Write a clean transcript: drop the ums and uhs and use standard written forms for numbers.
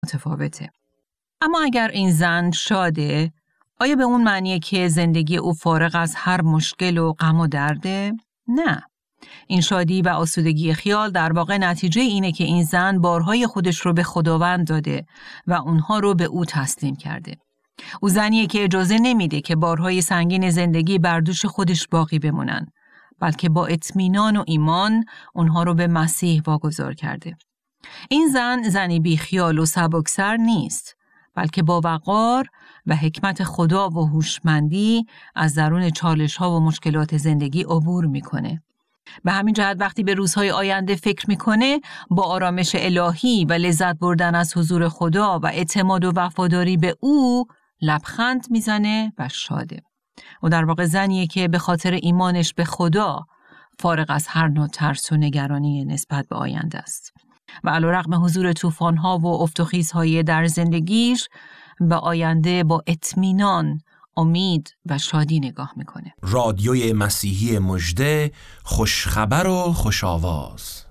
متفاوته. اما اگر این زن شاده، آیا به اون معنیه که زندگی او فارغ از هر مشکل و غم و درده؟ نه. این شادی و آسودگی خیال در واقع نتیجه اینه که این زن بارهای خودش رو به خداوند داده و اونها رو به او تسلیم کرده. او زنیه که اجازه نمیده که بارهای سنگین زندگی بر دوش خودش باقی بمونن، بلکه با اطمینان و ایمان اونها رو به مسیح واگذار کرده. این زن زنی بیخیال و سبکسر نیست، بلکه با وقار و حکمت خدا و هوشمندی از درون چالش‌ها و مشکلات زندگی عبور میکنه. به همین جهت وقتی به روزهای آینده فکر میکنه، با آرامش الهی و لذت بردن از حضور خدا و اعتماد و وفاداری به او لبخند میزنه و شاده. و در واقع زنیه که به خاطر ایمانش به خدا فارغ از هر نوع ترس و نگرانی نسبت به آینده است. و علیرغم حضور طوفان‌ها و افت و خیزهای در زندگیش، به آینده با اطمینان، امید و شادی نگاه میکنه. رادیوی مسیحی مژده، خوشخبر و خوش آواز.